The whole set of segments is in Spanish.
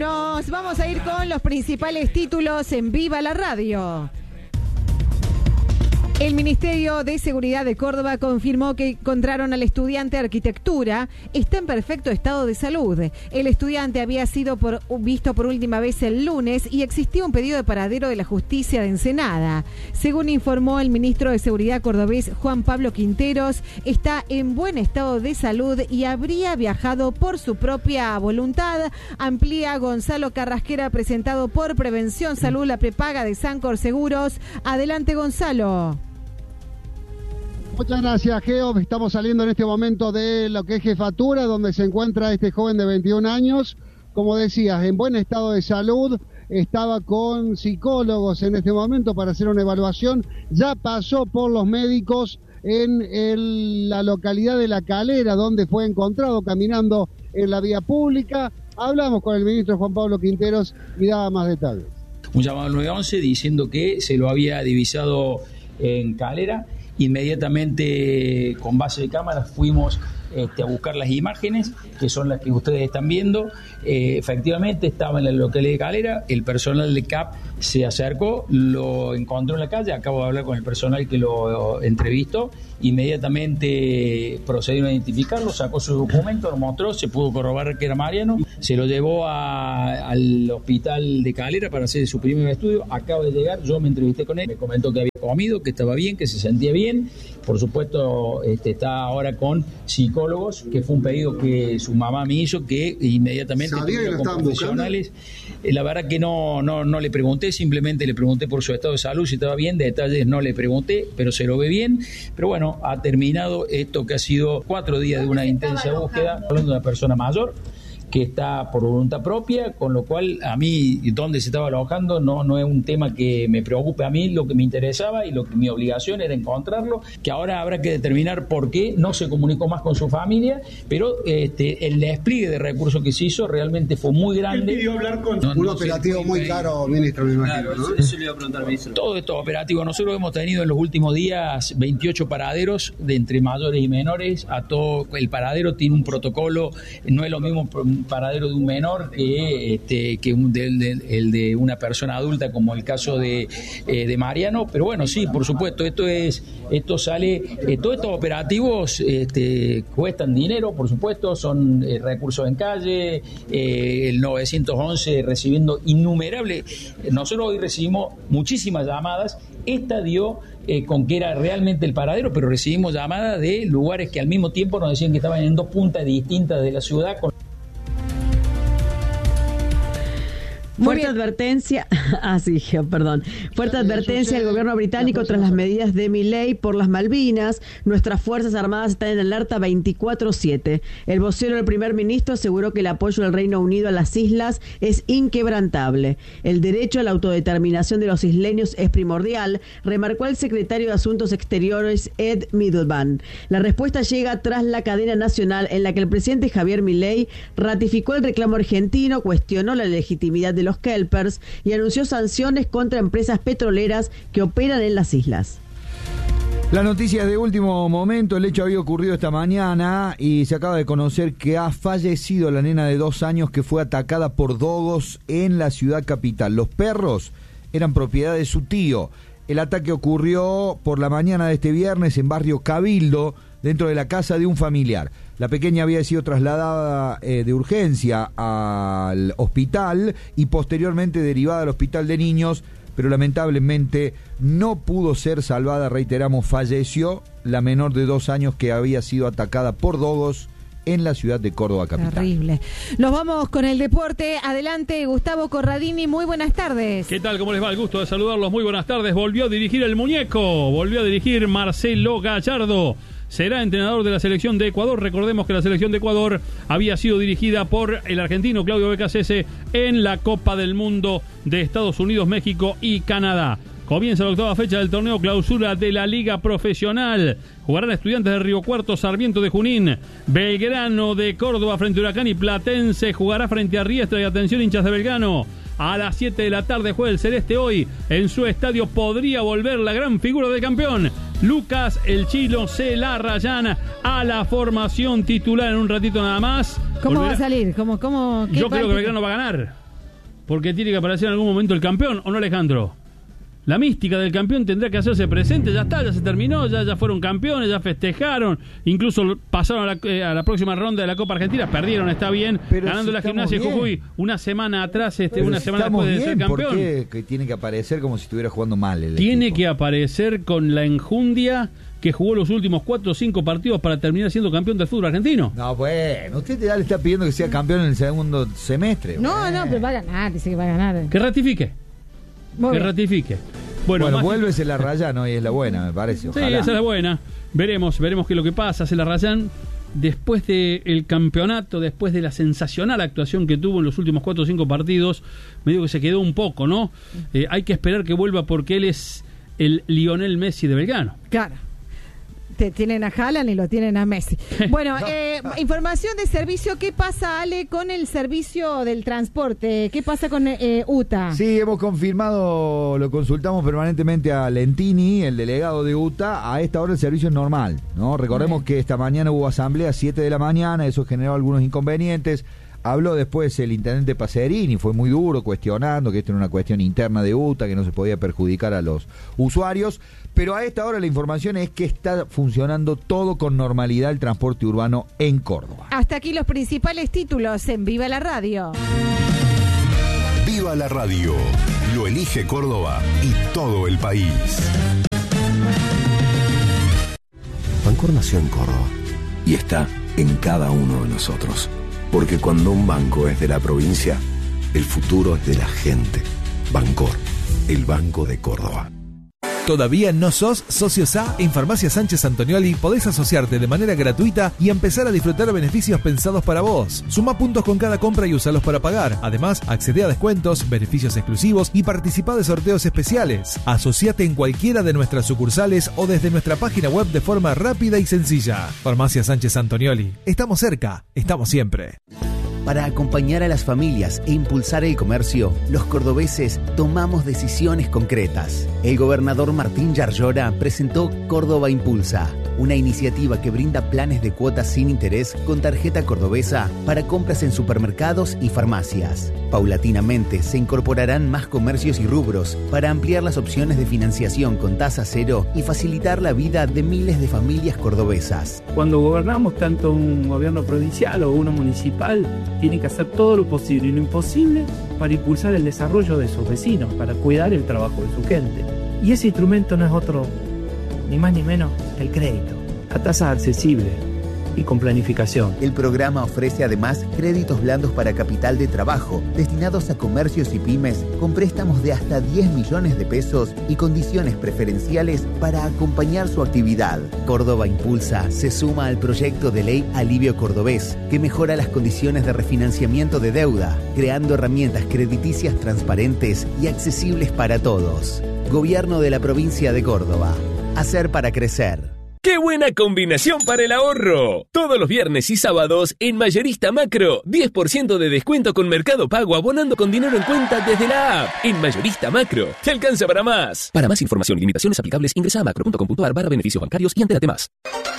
Nos vamos a ir con los principales títulos en Viva la Radio. El Ministerio de Seguridad de Córdoba confirmó que encontraron al estudiante de arquitectura. Está en perfecto estado de salud. El estudiante había sido visto por última vez el lunes y existía un pedido de paradero de la justicia de Ensenada. Según informó el ministro de Seguridad cordobés Juan Pablo Quinteros, está en buen estado de salud y habría viajado por su propia voluntad. Amplía Gonzalo Carrasquera, presentado por Prevención Salud, la prepaga de Sancor Seguros. Adelante, Gonzalo. Muchas gracias, Geo. Estamos saliendo en este momento de lo que es jefatura, donde se encuentra este joven de 21 años. Como decías, en buen estado de salud, estaba con psicólogos en este momento para hacer una evaluación. Ya pasó por los médicos en la localidad de La Calera, donde fue encontrado caminando en la vía pública. Hablamos con el ministro Juan Pablo Quinteros y daba más detalles. Un llamado al 911 diciendo que se lo había divisado en Calera. Inmediatamente, con base de cámaras, fuimos a buscar las imágenes, que son las que ustedes están viendo. Efectivamente, estaba en la localidad de Calera. El personal de CAP se acercó, lo encontró en la calle. Acabo de hablar con el personal que lo entrevistó. Inmediatamente procedieron a identificarlo, sacó su documento, lo mostró, se pudo corroborar que era Mariano, se lo llevó al hospital de Calera para hacer su primer estudio. Acaba de llegar, yo me entrevisté con él, me comentó que había comido, que estaba bien, que se sentía bien. Por supuesto, está ahora con psicólogos, que fue un pedido que su mamá me hizo, que inmediatamente con profesionales. La verdad que no le pregunté, simplemente le pregunté por su estado de salud, si estaba bien. Detalles no le pregunté, pero se lo ve bien. Pero bueno, ha terminado esto que ha sido 4 días de una intensa búsqueda, hablando de una persona mayor que está por voluntad propia, con lo cual a mí dónde se estaba alojando no es un tema que me preocupe. A mí lo que me interesaba y lo que mi obligación era encontrarlo, que ahora habrá que determinar por qué no se comunicó más con su familia, pero el despliegue de recursos que se hizo realmente fue muy grande. Él pidió hablar con un operativo muy caro, ministro, me imagino, claro, ¿no? Eso le iba a preguntar, ministro. Todo esto operativo. Nosotros hemos tenido en los últimos días 28 paraderos de entre mayores y menores. A todo el paradero tiene un protocolo, no es lo mismo paradero de un menor que el de una persona adulta, como el caso de Mariano. Pero bueno, sí, por supuesto, todos estos operativos cuestan dinero, por supuesto, son recursos en calle, el 911 recibiendo innumerables. Nosotros hoy recibimos muchísimas llamadas. Esta dio con que era realmente el paradero, pero recibimos llamadas de lugares que al mismo tiempo nos decían que estaban en 2 puntas distintas de la ciudad. Fuerte advertencia, fuerte advertencia al gobierno británico tras las medidas de Milei por las Malvinas. Nuestras Fuerzas Armadas están en alerta 24/7. El vocero del primer ministro aseguró que el apoyo del Reino Unido a las islas es inquebrantable. El derecho a la autodeterminación de los isleños es primordial, remarcó el secretario de Asuntos Exteriores Ed Miliband. La respuesta llega tras la cadena nacional en la que el presidente Javier Milei ratificó el reclamo argentino, cuestionó la legitimidad de los Kelpers y anunció sanciones contra empresas petroleras que operan en las islas. La noticia de último momento, el hecho había ocurrido esta mañana y se acaba de conocer que ha fallecido la nena de 2 años que fue atacada por dogos en la ciudad capital. Los perros eran propiedad de su tío. El ataque ocurrió por la mañana de este viernes en barrio Cabildo, dentro de la casa de un familiar. La pequeña había sido trasladada de urgencia al hospital y posteriormente derivada al hospital de niños, pero lamentablemente no pudo ser salvada. Reiteramos, falleció la menor de 2 años que había sido atacada por dogos en la ciudad de Córdoba capital. Terrible. Nos vamos con el deporte. Adelante, Gustavo Corradini. Muy buenas tardes. ¿Qué tal? ¿Cómo les va? El gusto de saludarlos. Muy buenas tardes. Volvió a dirigir el muñeco. Volvió a dirigir Marcelo Gallardo. Será entrenador de la selección de Ecuador. Recordemos que la selección de Ecuador había sido dirigida por el argentino Claudio Beccacece en la Copa del Mundo de Estados Unidos, México y Canadá. Comienza la 8ª fecha del torneo clausura de la Liga Profesional. Jugarán Estudiantes de Río Cuarto, Sarmiento de Junín, Belgrano de Córdoba frente a Huracán y Platense jugará frente a Riestra. Y atención, hinchas de Belgrano, a las 7 de la tarde juega el Celeste hoy. En su estadio podría volver la gran figura del campeón, Lucas El Chilo Celarrayán, a la formación titular en un ratito nada más. ¿Cómo va a salir? Yo creo que Belgrano va a ganar. porque tiene que aparecer en algún momento el campeón, ¿o no, Alejandro? La mística del campeón tendrá que hacerse presente, ya está, ya se terminó, ya fueron campeones, ya festejaron, incluso pasaron a la próxima ronda de la Copa Argentina, perdieron, está bien, pero ganando si la Gimnasia de Jujuy una semana atrás, una semana después de ser campeón. ¿Por qué que tiene que aparecer como si estuviera jugando mal el Tiene equipo? Que aparecer con la enjundia que jugó los últimos 4 o 5 partidos para terminar siendo campeón del fútbol argentino. No, bueno, usted ya le está pidiendo que sea campeón en el segundo semestre. No, pero va a ganar, dice que va a ganar. Que ratifique. Ratifique. Bueno, vuelve Celarrayán, ¿no? Y es la buena, me parece. Ojalá. Sí, esa es la buena. Veremos qué es lo que pasa. Celarrayán, después del campeonato, después de la sensacional actuación que tuvo en los últimos 4 o 5 partidos, me digo que se quedó un poco, ¿no? Hay que esperar que vuelva porque él es el Lionel Messi de Belgrano. Claro. Tienen a Haaland y lo tienen a Messi. Bueno, información de servicio. ¿Qué pasa, Ale, con el servicio del transporte? ¿Qué pasa con UTA? Sí, hemos confirmado, lo consultamos permanentemente a Lentini, el delegado de UTA. A esta hora el servicio es normal, ¿no? Recordemos que esta mañana hubo asamblea a 7 de la mañana, eso generó algunos inconvenientes. Habló después el intendente Pacerini, fue muy duro cuestionando que esto era una cuestión interna de UTA, que no se podía perjudicar a los usuarios, pero a esta hora la información es que está funcionando todo con normalidad el transporte urbano en Córdoba. Hasta aquí los principales títulos en Viva la Radio. Viva la Radio, lo elige Córdoba y todo el país. Bancor nació en Córdoba y está en cada uno de nosotros. Porque cuando un banco es de la provincia, el futuro es de la gente. Bancor, el Banco de Córdoba. ¿Todavía no sos socio SA? En Farmacia Sánchez Antonioli podés asociarte de manera gratuita y empezar a disfrutar beneficios pensados para vos. Suma puntos con cada compra y usalos para pagar. Además, accede a descuentos, beneficios exclusivos y participa de sorteos especiales. Asociate en cualquiera de nuestras sucursales o desde nuestra página web de forma rápida y sencilla. Farmacia Sánchez Antonioli. Estamos cerca, estamos siempre. Para acompañar a las familias e impulsar el comercio, los cordobeses tomamos decisiones concretas. El gobernador Martín Yarlora presentó Córdoba Impulsa, una iniciativa que brinda planes de cuotas sin interés con tarjeta cordobesa para compras en supermercados y farmacias. Paulatinamente se incorporarán más comercios y rubros para ampliar las opciones de financiación con tasa cero y facilitar la vida de miles de familias cordobesas. Cuando gobernamos tanto un gobierno provincial o uno municipal, tiene que hacer todo lo posible y lo imposible para impulsar el desarrollo de sus vecinos, para cuidar el trabajo de su gente. Y ese instrumento no es otro, ni más ni menos, que el crédito, a tasa accesible y con planificación. El programa ofrece además créditos blandos para capital de trabajo, destinados a comercios y pymes, con préstamos de hasta 10 millones de pesos y condiciones preferenciales para acompañar su actividad. Córdoba Impulsa se suma al proyecto de ley Alivio Cordobés, que mejora las condiciones de refinanciamiento de deuda, creando herramientas crediticias transparentes y accesibles para todos. Gobierno de la provincia de Córdoba. Hacer para crecer. ¡Qué buena combinación para el ahorro! Todos los viernes y sábados en Mayorista Macro, 10% de descuento con Mercado Pago abonando con dinero en cuenta desde la app. En Mayorista Macro, te alcanza para más. Para más información y limitaciones aplicables, ingresa a macro.com.ar/beneficios bancarios y entérate más.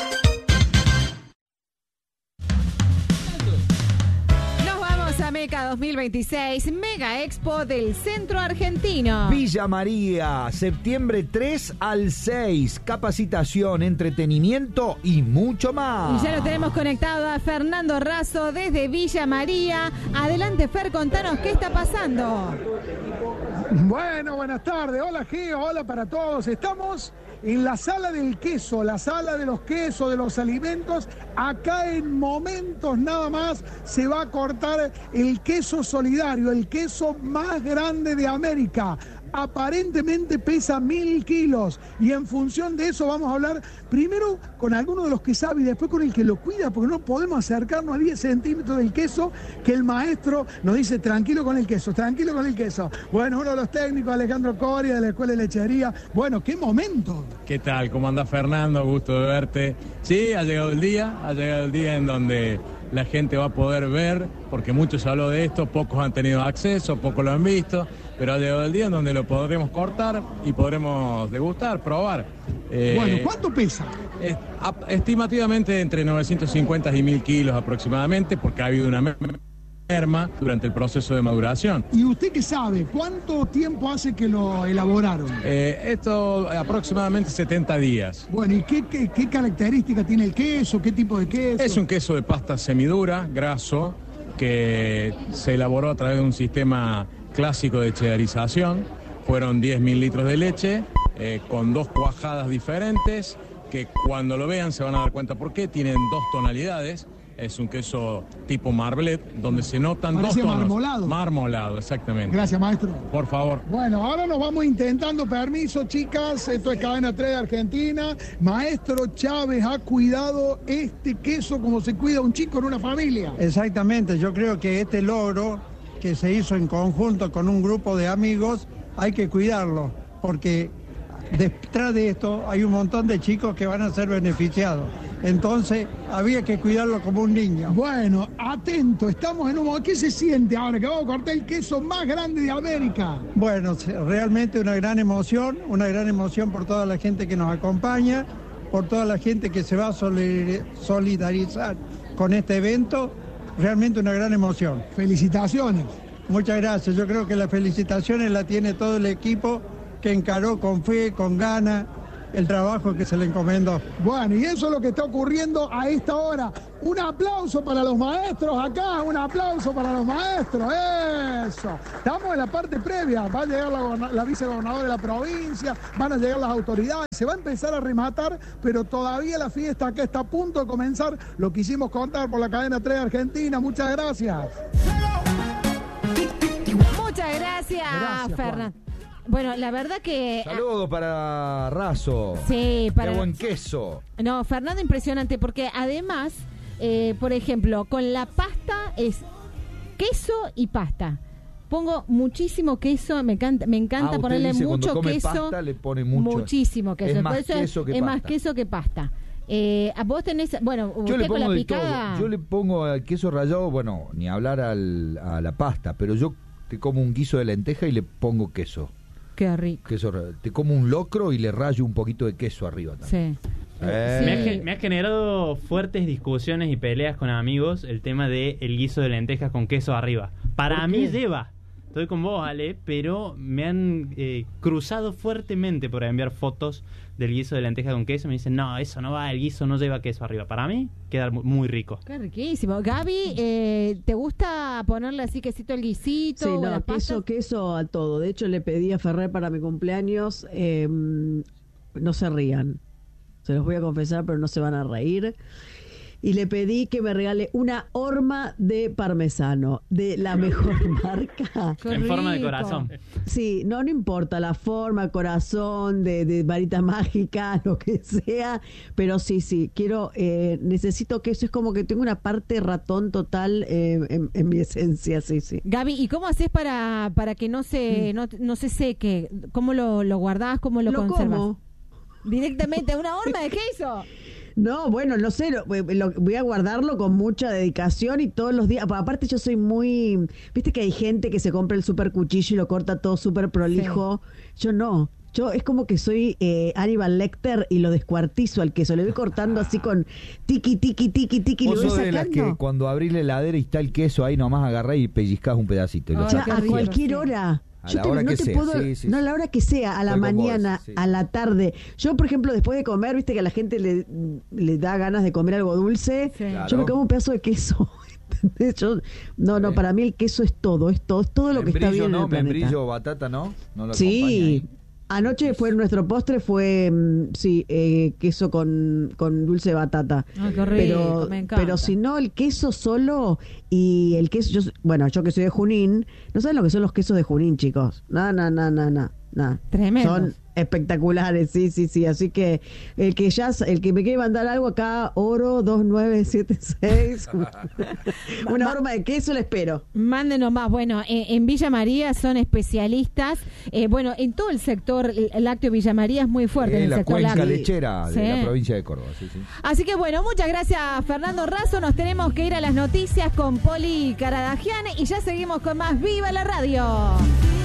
Meca 2026, Mega Expo del Centro Argentino. Villa María, septiembre 3 al 6. Capacitación, entretenimiento y mucho más. Y ya lo tenemos conectado a Fernando Razo desde Villa María. Adelante, Fer, contanos qué está pasando. Bueno, buenas tardes. Hola, Geo. Hola para todos. Estamos en la sala del queso, la sala de los quesos, de los alimentos. Acá en momentos nada más se va a cortar el queso solidario, el queso más grande de América. Aparentemente pesa 1000 kilos y en función de eso vamos a hablar primero con alguno de los que sabe y después con el que lo cuida, porque no podemos acercarnos a 10 centímetros del queso que el maestro nos dice tranquilo con el queso, tranquilo con el queso. Bueno, uno de los técnicos, Alejandro Coria de la Escuela de Lechería. Bueno, qué momento. ¿Qué tal? ¿Cómo andás, Fernando? Gusto de verte. Sí, ha llegado el día en donde la gente va a poder ver, porque muchos habló de esto, pocos han tenido acceso, pocos lo han visto, pero ha llegado el día en donde lo podremos cortar y podremos degustar, probar. Bueno, ¿cuánto pesa? Estimativamente entre 950 y 1000 kilos aproximadamente, porque ha habido una merma durante el proceso de maduración. ¿Y usted qué sabe? ¿Cuánto tiempo hace que lo elaboraron? Esto aproximadamente 70 días. Bueno, ¿y qué característica tiene el queso? ¿Qué tipo de queso? Es un queso de pasta semidura, graso, que se elaboró a través de un sistema clásico de cheddarización. Fueron 10.000 litros de leche con 2 cuajadas diferentes, que cuando lo vean se van a dar cuenta por qué. Tienen 2 tonalidades. Es un queso tipo marblet, donde se notan Parece 2 tonos. marmolado. Marmolado, exactamente. Gracias, maestro. Por favor. Bueno, ahora nos vamos intentando. Permiso, chicas. Esto es Cadena 3 de Argentina. Maestro Chávez ha cuidado este queso como se cuida un chico en una familia. Exactamente. Yo creo que este logro que se hizo en conjunto con un grupo de amigos hay que cuidarlo, porque detrás de esto hay un montón de chicos que van a ser beneficiados. Entonces, había que cuidarlo como un niño. Bueno, atento, estamos en un momento. ¿Qué se siente ahora que vamos a cortar el queso más grande de América? Bueno, realmente una gran emoción por toda la gente que nos acompaña, por toda la gente que se va a solidarizar con este evento. Realmente una gran emoción. Felicitaciones. Muchas gracias. Yo creo que las felicitaciones las tiene todo el equipo que encaró con fe, con ganas, el trabajo que se le encomendó. Bueno, y eso es lo que está ocurriendo a esta hora. Un aplauso para los maestros acá, un aplauso para los maestros, eso. Estamos en la parte previa, va a llegar la vicegobernadora de la provincia, van a llegar las autoridades, se va a empezar a rematar, pero todavía la fiesta acá está a punto de comenzar. Lo quisimos contar por la Cadena 3 de Argentina, muchas gracias. Muchas gracias, Fernando. Bueno, la verdad que... Saludos para Razo. Sí, para... Qué buen queso. No, Fernando, impresionante, porque además, por ejemplo, con la pasta es queso y pasta. Pongo muchísimo queso, me encanta ponerle mucho queso. Pasta, le pone mucho. Muchísimo queso. Es más queso que es pasta. Más queso que pasta. Vos tenés, bueno, yo le pongo con la de picada... todo. Yo le pongo al queso rallado, bueno, ni hablar a la pasta, pero yo te como un guiso de lenteja y le pongo queso. Qué rico. Te como un locro y le rayo un poquito de queso arriba también. Sí. Me ha generado fuertes discusiones y peleas con amigos el tema de el guiso de lentejas con queso arriba. Para mí lleva. Estoy con vos, Ale, pero me han cruzado fuertemente por enviar fotos del guiso de lentejas con queso. Me dicen, no, eso no va, el guiso no lleva queso arriba. Para mí, queda muy rico. Qué riquísimo. Gaby, ¿te gusta ponerle así quesito al guisito? Sí, o no, queso a todo. De hecho, le pedí a Ferrer para mi cumpleaños, no se rían. Se los voy a confesar, pero no se van a reír. Y le pedí que me regale una horma de parmesano de la mejor marca. En forma de corazón. Sí, no importa la forma, corazón, de varita mágica, lo que sea, pero sí, quiero, necesito queso, es como que tengo una parte ratón total en mi esencia, sí. Gaby, ¿y cómo haces para que no se seque? ¿Cómo lo guardás? ¿Cómo lo conservas? Como. Directamente, una horma de queso. No, bueno, no sé, voy a guardarlo con mucha dedicación y todos los días. Aparte yo soy muy... Viste que hay gente que se compra el super cuchillo y lo corta todo súper prolijo. Sí. Yo no. Yo es como que soy Aníbal Lecter y lo descuartizo al queso. Le voy cortando así con tiqui, le voy sacando. De las que cuando abrís la heladera y está el queso ahí, nomás agarrás y pellizcás un pedacito. A cualquier hora. A la hora que sea. No, a la hora que sea, a la mañana, a la tarde. Yo, por ejemplo, después de comer, viste que a la gente le da ganas de comer algo dulce. Sí. Claro. Yo me como un pedazo de queso. Para mí el queso es todo lo que está bien en el planeta. Membrillo, batata, ¿no? No lo sí. Anoche nuestro postre fue queso con dulce de batata. Ay, qué rico, me encanta. Pero si no, el queso solo y el queso, yo que soy de Junín, no saben lo que son los quesos de Junín, chicos. No. Tremendo. Son espectaculares, sí. Así que el que me quiere mandar algo acá, Oro 2976, una horma de queso, le espero. Mándenos más. Bueno, en Villa María son especialistas. Bueno, en todo el sector lácteo Villa María es muy fuerte. En el la sector cuenca lácteo. lechera de la provincia de Córdoba. Sí. Así que bueno, muchas gracias, Fernando Razo. Nos tenemos que ir a las noticias con Poli Caradagian y ya seguimos con más Viva la Radio.